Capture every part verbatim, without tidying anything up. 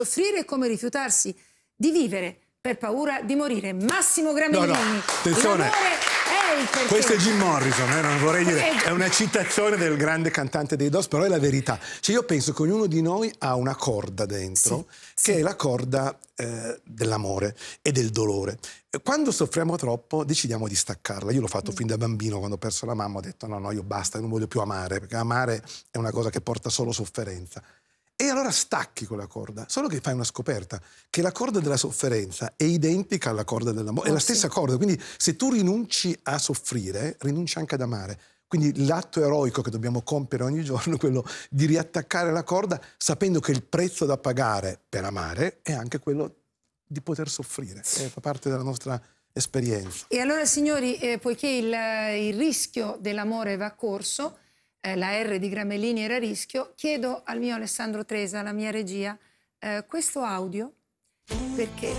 Soffrire è come rifiutarsi di vivere per paura di morire. Massimo Gramellini. No, no, attenzione. È il perché. Questo è Jim Morrison, eh, non vorrei dire, è una citazione del grande cantante dei Doors, però è la verità. Cioè io penso che ognuno di noi ha una corda dentro, sì, che sì. è la corda eh, dell'amore e del dolore. Quando soffriamo troppo decidiamo di staccarla. Io l'ho fatto mm. fin da bambino, quando ho perso la mamma ho detto no, no, io basta, non voglio più amare, perché amare è una cosa che porta solo sofferenza. E allora stacchi quella corda, solo che fai una scoperta, che la corda della sofferenza è identica alla corda dell'amore, oh, è la stessa sì. corda, quindi se tu rinunci a soffrire, rinunci anche ad amare. Quindi l'atto eroico che dobbiamo compiere ogni giorno è quello di riattaccare la corda, sapendo che il prezzo da pagare per amare è anche quello di poter soffrire, che fa parte della nostra esperienza. E allora, signori, eh, poiché il, il rischio dell'amore va corso, Eh, la R di Gramellini era rischio, chiedo al mio Alessandro Tresa, alla mia regia, eh, questo audio, perché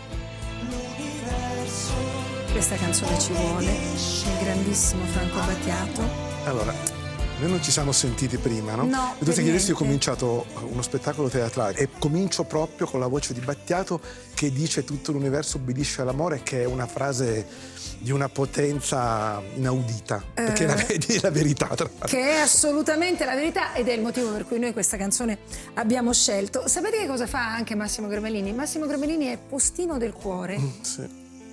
questa canzone ci vuole, il grandissimo Franco Battiato. Allora, noi non ci siamo sentiti prima, no? No, e tu sai che adesso io ho cominciato uno spettacolo teatrale e comincio proprio con la voce di Battiato che dice tutto l'universo obbedisce all'amore, che è una frase di una potenza inaudita, eh, perché è la, è la verità. Tra che è assolutamente la verità ed è il motivo per cui noi questa canzone abbiamo scelto. Sapete che cosa fa anche Massimo Gramellini? Massimo Gramellini è postino del cuore. Mm, sì.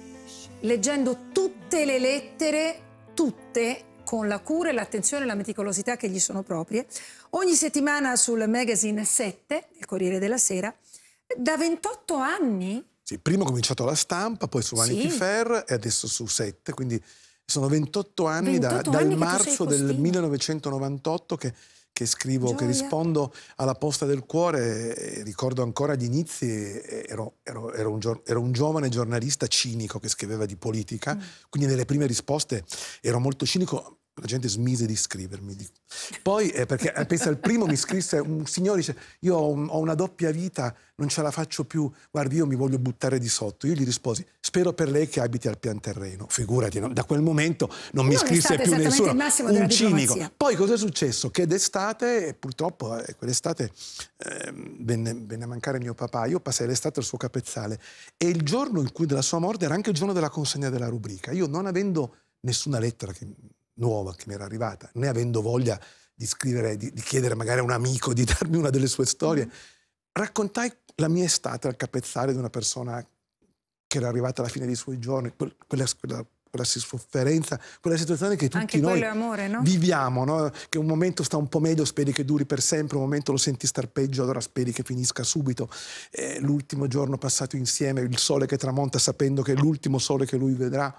Leggendo tutte le lettere, tutte, con la cura e l'attenzione e la meticolosità che gli sono proprie, ogni settimana sul magazine sette, il Corriere della Sera, da ventotto anni. Sì, prima ho cominciato alla Stampa, poi su Vanity sì. Fair e adesso su sette, quindi sono ventotto anni, ventotto da, anni dal marzo del millenovecentonovantotto che, che scrivo, Gioia. che rispondo alla Posta del Cuore. E ricordo ancora gli inizi, ero, ero, ero, un, ero un giovane giornalista cinico che scriveva di politica, mm. quindi nelle prime risposte ero molto cinico. La gente smise di scrivermi. Poi, eh, perché pensa, il primo mi scrisse un signore, dice, io ho, un, ho una doppia vita, non ce la faccio più, guardi, io mi voglio buttare di sotto. Io gli risposi, spero per lei che abiti al pian terreno. Figurati, no? Da quel momento non, non mi scrisse più nessuno, un cinico. Poi cosa è successo? Che d'estate, e purtroppo eh, quell'estate eh, venne, venne a mancare mio papà, io passai l'estate al suo capezzale e il giorno in cui della sua morte era anche il giorno della consegna della rubrica. Io non avendo nessuna lettera che... nuova che mi era arrivata, né avendo voglia di scrivere, di, di chiedere magari a un amico di darmi una delle sue storie, mm. raccontai la mia estate al capezzale di una persona che era arrivata alla fine dei suoi giorni, quella, quella, quella sofferenza, quella situazione che tutti Anche noi amore, no? viviamo, no? Che un momento sta un po' meglio, speri che duri per sempre, un momento lo senti star peggio, allora speri che finisca subito. Eh, l'ultimo giorno passato insieme, il sole che tramonta sapendo che è l'ultimo sole che lui vedrà.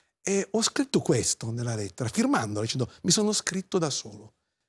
E ho scritto questo nella lettera, firmandola, dicendo mi sono scritto da solo.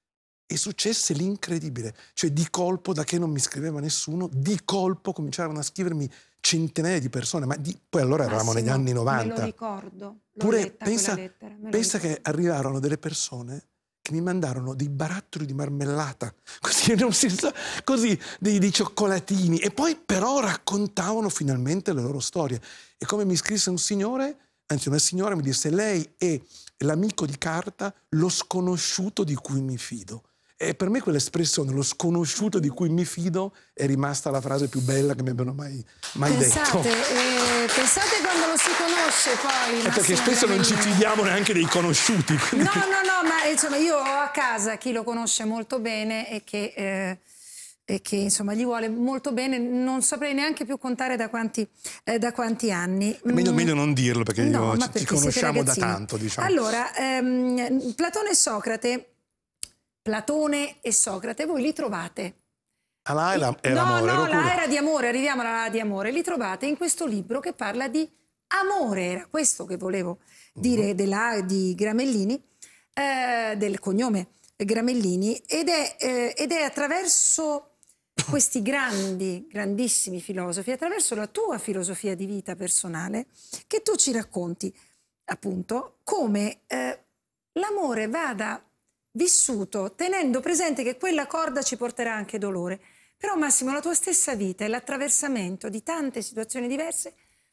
E successe l'incredibile, cioè di colpo, da che non mi scriveva nessuno, di colpo cominciarono a scrivermi centinaia di persone, ma di... poi allora eravamo Massimo, negli anni novanta. Me lo ricordo, Pure letta, pensa, lettera, pensa che arrivarono delle persone che mi mandarono dei barattoli di marmellata, così, non si sa, così dei, dei cioccolatini, e poi però raccontavano finalmente le loro storie. E come mi scrisse un signore... Anzi, una signora mi disse, lei è l'amico di carta, lo sconosciuto di cui mi fido. E per me quell'espressione, lo sconosciuto di cui mi fido, è rimasta la frase più bella che mi abbiano mai, mai pensate, detto. Eh, pensate quando lo si conosce poi. È perché spesso non ci fidiamo neanche dei conosciuti. Quindi... No, no, no, ma insomma io ho a casa chi lo conosce molto bene e che... Eh, e che insomma gli vuole molto bene, non saprei neanche più contare da quanti, eh, da quanti anni. È meglio, mm. meglio non dirlo perché, no, io, ma ci, perché ci conosciamo da tanto, diciamo. Allora, ehm, Platone e Socrate, Platone e Socrate, voi li trovate? Ah, là è la, è no, l'amore, no, la era di amore, arriviamo alla là di amore, li trovate in questo libro che parla di amore, era questo che volevo dire, mm. della, di Gramellini, eh, del cognome Gramellini, ed è, eh, ed è attraverso questi grandi, grandissimi filosofi, attraverso la tua filosofia di vita personale, che tu ci racconti, appunto, come eh, l'amore vada vissuto tenendo presente che quella corda ci porterà anche dolore. Però, Massimo, la tua stessa vita è l'attraversamento di tante situazioni diverse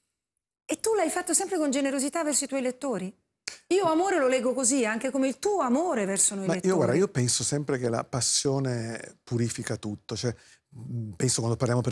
e tu l'hai fatto sempre con generosità verso i tuoi lettori. Io amore lo leggo così, anche come il tuo amore verso noi Ma lettori. Io, guarda, io penso sempre che la passione purifica tutto, cioè penso quando parliamo per